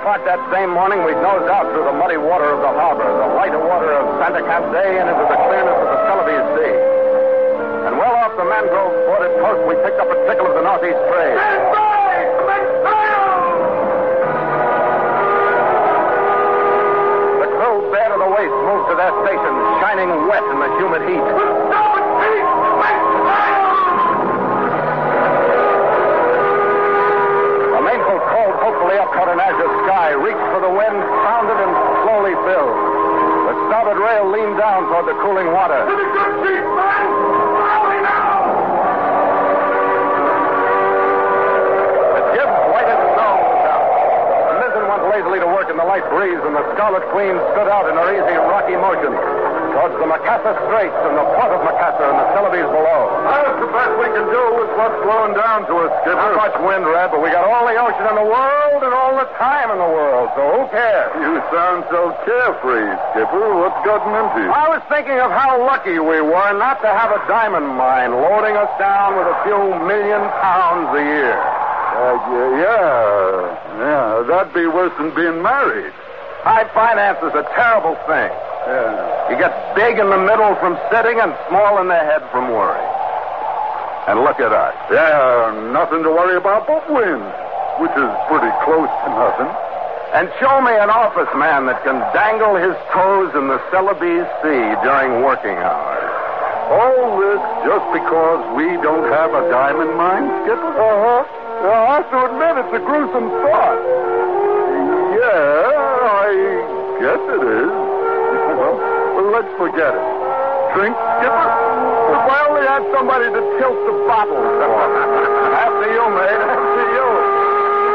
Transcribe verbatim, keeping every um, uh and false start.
o'clock that same morning, we nosed out through the muddy water of the harbor, the lighter water of Santa Castro, and into the clearness of the Celebes Sea. And well off the mangrove bordered coast, we picked up a trickle of the northeast trade. Stand by! Let's sail! The crew, bare to the waist, moved to their stations, shining wet in the humid heat. Starboard peak! Let's sail! The mainsail crawled hopefully up toward an azure sky, reached for the wind, sounded, and slowly filled. The starboard rail leaned down toward the cooling water. To the good sheet, man! Slowly now! The jib whited snow was out. The mizzen went lazily to work in the light breeze, and the Scarlet Queen stood out in her easy, rocky motion towards the Macassar Straits and the port of Macassar and the Celebes below. That's the best we can do with what's blowing down to us, Skipper. Not much wind, Red, but we got all the ocean in the world and all the time in the world, so who cares? You sound so carefree, Skipper. What's gotten into you? I was thinking of how lucky we were not to have a diamond mine loading us down with a few million pounds a year. Uh, yeah, yeah, yeah, that'd be worse than being married. High finance is a terrible thing. Yeah. You get big in the middle from sitting and small in the head from worry. And look at us. Yeah, nothing to worry about but wind, which is pretty close to nothing. And show me an office man that can dangle his toes in the Celebes Sea during working hours. All this just because we don't have a diamond mine, Skipper? Uh-huh. Well, I have to admit, it's a gruesome thought. Yeah, I guess it is. Well, well, let's forget it. Drink, Skipper? If I only had somebody to tilt the bottles. After you, mate.